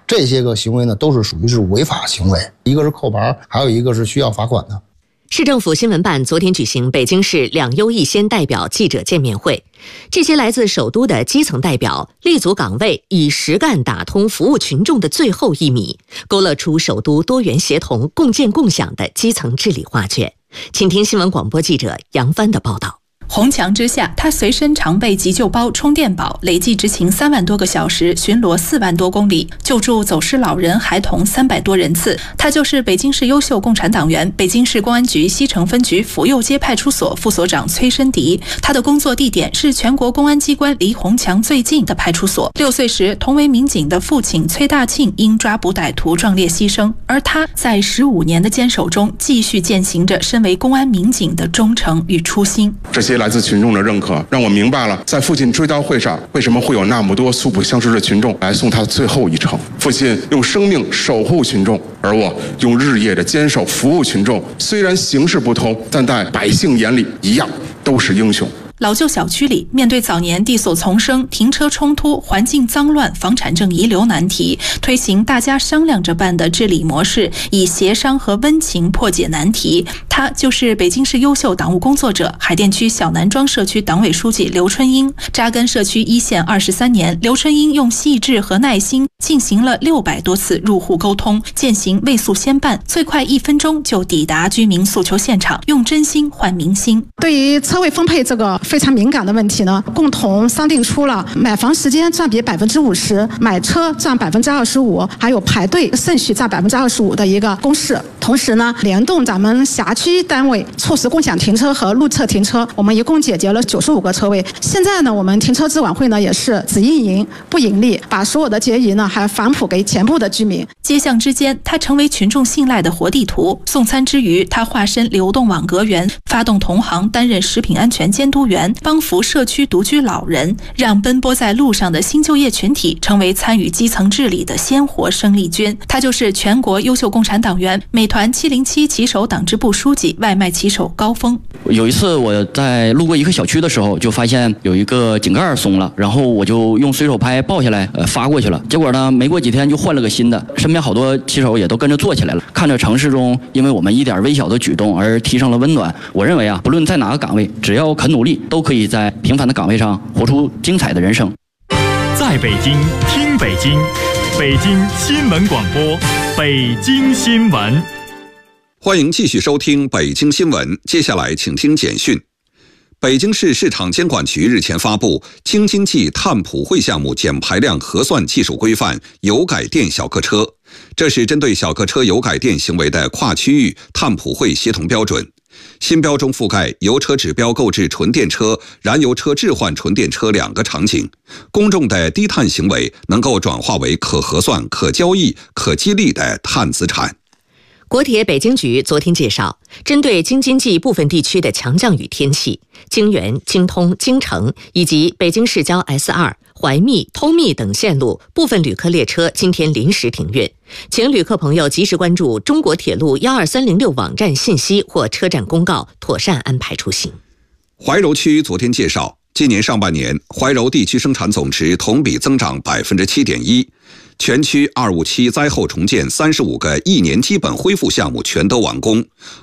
这些个行为呢都是属于是违法行为，一个是扣牌，还有一个是需要罚款的。 市政府新闻办昨天举行北京市两优一先代表记者见面会，这些来自首都的基层代表立足岗位，以实干打通服务群众的最后1米，勾勒出首都多元协同、共建共享的基层治理画卷。请听新闻广播记者杨帆的报道。 红墙之下，他随身常备急救包、充电宝，累计执勤3万多个小时，巡逻4万多公里，救助走失老人、孩童300多人次。他就是北京市优秀共产党员、北京市公安局西城分局府右街派出所副所长崔申迪。他的工作地点是全国公安机关离红墙最近的派出所。6岁时，同为民警的父亲崔大庆因抓捕歹徒壮烈牺牲，而他在15年的坚守中，继续践行着身为公安民警的忠诚与初心。 这些来自群众的认可，让我明白了在父亲追悼会上为什么会有那么多素不相识的群众来送他最后一程。父亲用生命守护群众，而我用日夜的坚守服务群众。虽然形式不同，但在百姓眼里一样，都是英雄。 老旧小区里，面对早年地所丛生、停车冲突、环境脏乱、房产证遗留难题，推行大家商量着办的治理模式，以协商和温情破解难题。他就是北京市优秀党务工作者、海淀区小南庄社区党委书记刘春英。扎根社区一线23年，刘春英用细致和耐心进行了600多次入户沟通，践行未速先办，最快1分钟就抵达居民诉求现场，用真心换民心。 对于车位分配这个非常敏感的问题呢，共同商定出了买房时间占比50%，买车占25%，还有排队顺序占25%的一个公式。同时呢，联动咱们辖区单位促使共享停车和路侧停车，我们一共解决了95个车位。现在呢，我们停车支管会呢也是只运营不盈利，把所有的结余呢还反哺给全部的居民。 街巷之间，他成为群众信赖的活地图。送餐之余，他化身流动网格员，发动同行担任食品安全监督员，帮扶社区独居老人，让奔波在路上的新就业群体成为参与基层治理的鲜活生力军。他就是全国优秀共产党员、美团707骑手党支部书记、外卖骑手高峰。 有一次我在路过一个小区的时候，就发现有一个井盖松了，然后我就用随手拍抱下来发过去了。结果呢，没过几天就换了个新的，身边好多骑手也都跟着做起来了。看着城市中因为我们一点微小的举动而提升了温暖，我认为啊，不论在哪个岗位，只要肯努力，都可以在平凡的岗位上活出精彩的人生。 在北京听北京，北京新闻广播，北京新闻。 欢迎继续收听北京新闻，接下来请听简讯。北京市市场监管局日前发布京津冀碳普惠项目减排量核算技术规范油改电小客车，这是针对小客车油改电行为的跨区域碳普惠协同标准。新标中覆盖油车指标购置纯电车、燃油车置换纯电车2个场景，公众的低碳行为能够转化为可核算、可交易、可激励的碳资产。 国铁北京局昨天介绍，针对京津冀部分地区的强降雨天气，京原、京通、京承以及北京市郊 S2、怀密、通密等线路部分旅客列车今天临时停运，请旅客朋友及时关注中国铁路12306网站信息或车站公告，妥善安排出行。 怀柔区昨天介绍，今年上半年怀柔地区生产总值同比增长 7.1%， 全区257灾后重建35个1年基本恢复项目全都完工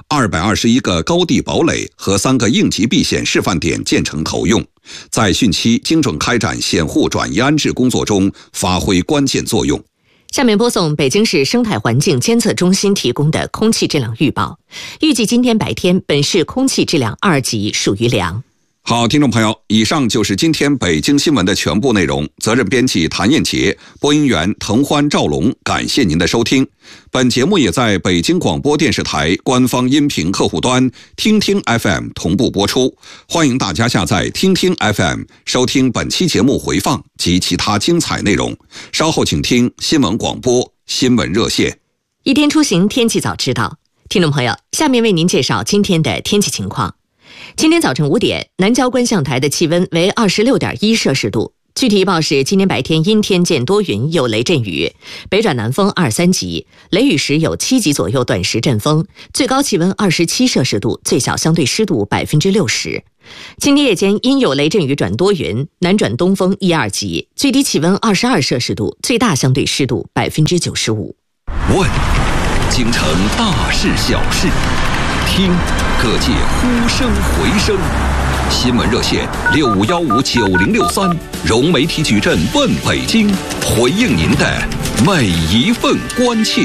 ，221个高地堡垒和3个应急避险示范点建成投用，在汛期精准开展险护转移安置工作中发挥关键作用。 下面播送北京市生态环境监测中心提供的空气质量预报，预计今天白天本市空气质量2级，属于良。 好，听众朋友，以上就是今天北京新闻的全部内容。责任编辑谭艳杰，播音员滕欢、赵龙，感谢您的收听。本节目也在北京广播电视台官方音频客户端听听 FM 同步播出，欢迎大家下载听听 FM 收听本期节目回放及其他精彩内容。稍后请听新闻广播新闻热线。 一天出行天气早知道，听众朋友，下面为您介绍今天的天气情况。今天早晨5点，南郊观象台的气温为26.1摄氏度， 具体预报是：今天白天阴天见多云，有雷阵雨，北转南风2、3级，雷雨时有7级左右短时阵风，最高气温27摄氏度，最小相对湿度60%。今天夜间阴有雷阵雨转多云，南转东风1、2级，最低气温22摄氏度，最大相对湿度95%。 问京城大事小事，听各界呼声回声。新闻热线65159063，融媒体矩阵问北京，回应您的每一份关切。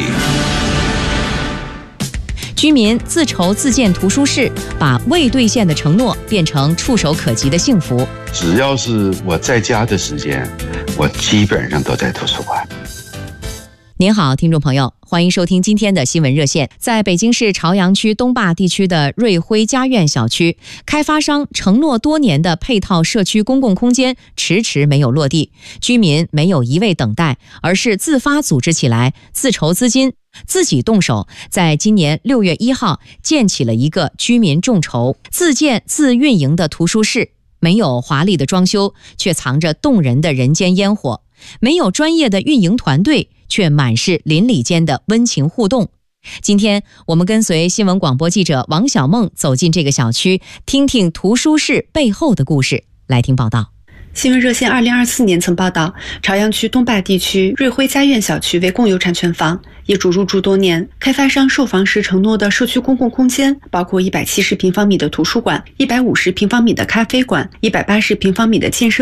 居民自筹自建图书室，把未兑现的承诺变成触手可及的幸福。 只要是我在家的时间，我基本上都在图书馆。 您好，听众朋友，欢迎收听今天的新闻热线。在北京市朝阳区东坝地区的瑞辉家苑小区，开发商承诺多年的配套社区公共空间迟迟没有落地，居民没有一味等待，而是自发组织起来，自筹资金，自己动手，在今年6月1号建起了一个居民众筹、自建自运营的图书室。没有华丽的装修，却藏着动人的人间烟火；没有专业的运营团队，却满是邻里间的温情互动。今天我们跟随新闻广播记者王小梦走进这个小区，听听图书室背后的故事。来听报道。 新闻热线2024年曾报道，朝阳区东坝地区瑞辉家苑小区为共有产权房，业主入住多年，开发商售房时承诺的社区公共空间包括170平方米的图书馆、150平方米的咖啡馆、180平方米的健身